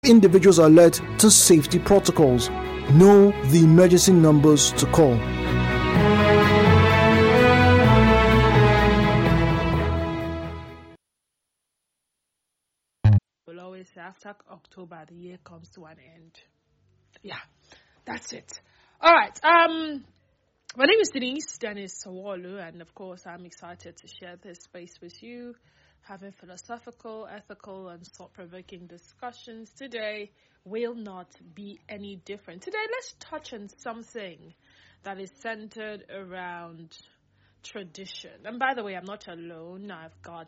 Individuals are alert to safety protocols. Know the emergency numbers to call. We'll always say after October, the year comes to an end. Yeah, that's it. All right. My name is Denise Sawolu, and of course, I'm excited to share this space with you, having philosophical, ethical, and thought-provoking discussions. Today will not be any different. Today, let's touch on something that is centered around tradition. And by the way, I'm not alone. I've got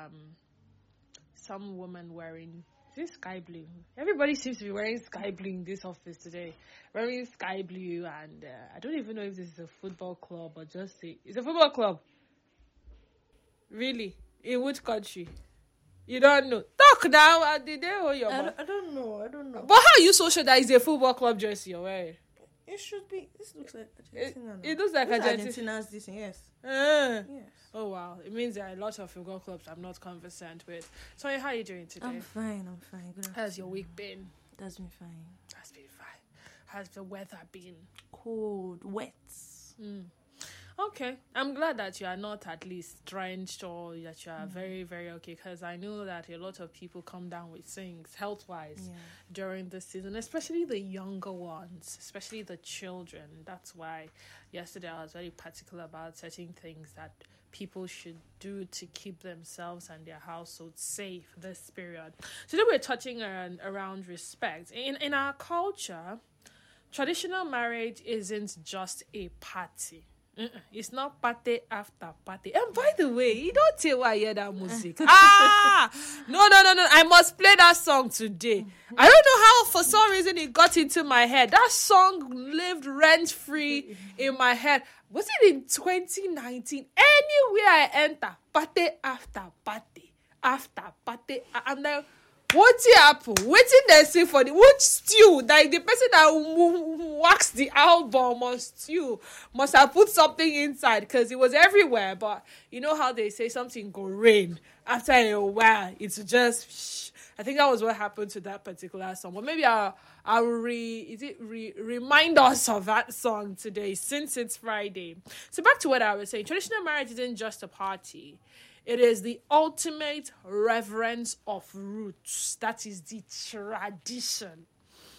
some woman wearing this sky blue. Everybody seems to be wearing sky blue in this office today. Wearing sky blue, and I don't even know if this is a football club or just it's a football club. Really? In which country? You don't know. Talk now. Did they hold your mouth? I don't know. But how are you so sure that it's a football club jersey you're wearing? It should be. This looks like Argentina. It looks like Argentina's this, yes. Yes. Oh, wow. It means there are a lot of football clubs I'm not conversant with. So, how are you doing today? I'm fine. Good. How's your week been? That's been fine. That's been fine. How's the weather been? Cold, wet. Okay. I'm glad that you are not at least drenched or that you are very, very okay, because I know that a lot of people come down with things health-wise during this season, especially the younger ones, especially the children. That's why yesterday I was very particular about certain things that people should do to keep themselves and their households safe this period. Today we're touching around respect. In our culture, traditional marriage isn't just a party. It's not party after party. And by the way, you don't tell why I hear that music. No. I must play that song today. I don't know how, for some reason, it got into my head. That song lived rent-free in my head. Was it in 2019? Anywhere I enter, party after party after party. I'm like, what happened? Waiting they say for which stew? Like the person that waxed the album or stew must have put something inside because it was everywhere. But you know how they say something go rain after a while. It's just I think that was what happened to that particular song. But maybe I'll remind us of that song today since it's Friday. So back to what I was saying. Traditional marriage isn't just a party. It is the ultimate reverence of roots. That is the tradition.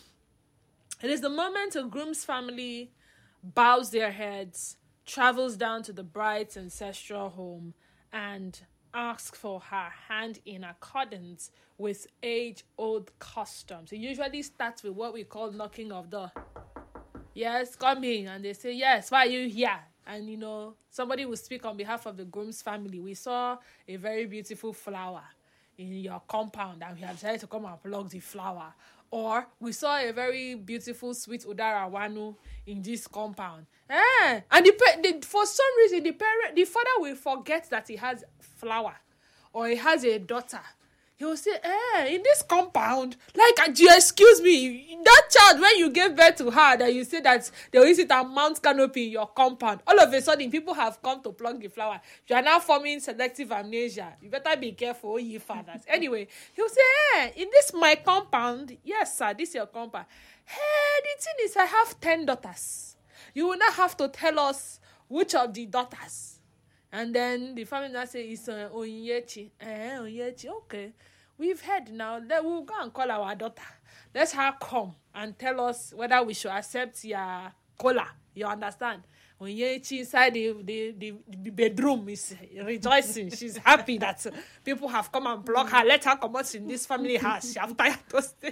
It is the moment a groom's family bows their heads, travels down to the bride's ancestral home, and asks for her hand in accordance with age-old customs. It usually starts with what we call knocking of the yes, come in. And they say, yes, why are you here? And, somebody will speak on behalf of the groom's family. We saw a very beautiful flower in your compound and we have decided to come and pluck the flower. Or we saw a very beautiful sweet udara wanu in this compound. And for some reason, the father will forget that he has flower or he has a daughter. He will say, in this compound, excuse me, that child, when you gave birth to her, that you say that they will use it and mount canopy in your compound. All of a sudden, people have come to pluck the flower. You are now forming selective amnesia. You better be careful, ye fathers. Anyway, he will say, in this my compound, yes, sir, this is your compound. The thing is, I have 10 daughters. You will not have to tell us which of the daughters. And then the family now say it's Onyechi. Onyechi, okay. We've heard now. We'll go and call our daughter. Let her come and tell us whether we should accept your cola. You understand? Onyechi inside the bedroom is rejoicing. She's happy that people have come and block her. Let her come out in this family house. She have tired to stay.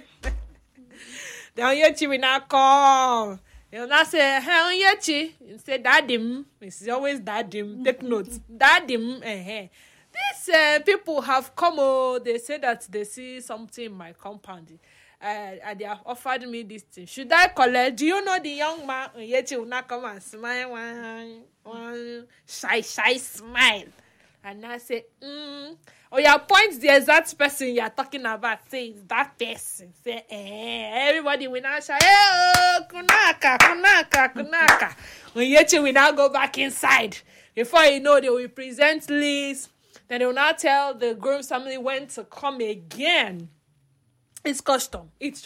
The Onyechi will now come. He'll not say, hey, Onyechi. He'll say, Dadim. It's always Dadim. Take notes. Dadim. These people have come. They say that they see something in my compound. And they have offered me this thing. Should I collect? Do you know the young man? Onyechi will not come and smile. One shy smile. And I say, or you point the exact person you're talking about. Say, it's that person. Say, everybody will now say, kunaka. Onyechi will now go back inside. Before you know, they will present lists. Then they will now tell the groom's family when to come again. It's custom. It's